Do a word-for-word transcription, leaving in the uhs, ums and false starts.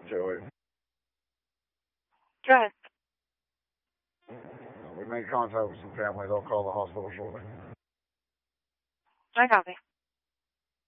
Joey. Go ahead. We made contact with some family. They'll call the hospital shortly. I copy.